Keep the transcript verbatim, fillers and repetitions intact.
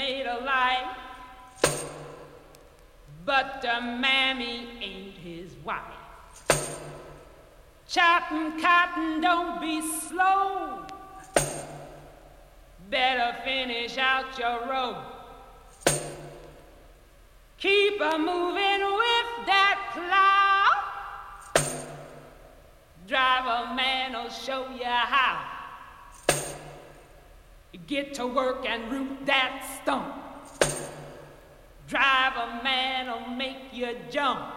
made a life, but the mammy ain't his wife. Chopping cotton, don't be slow. Better finish out your row. Keep a moving with that plow. Driver man'll show you how. Get to work and root that stump. Driver man'll make you jump.